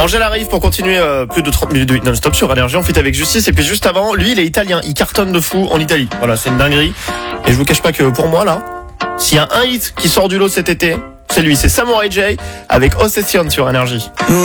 Angèle arrive pour continuer plus de 30 minutes de hit non-stop sur Énergie. On fait avec Justice. Et puis juste avant, lui, il est italien. Il cartonne de fou en Italie. Voilà, c'est une dinguerie. Et je vous cache pas que pour moi, là, s'il y a un hit qui sort du lot cet été, c'est lui. C'est Samurai J avec Obsession sur Énergie.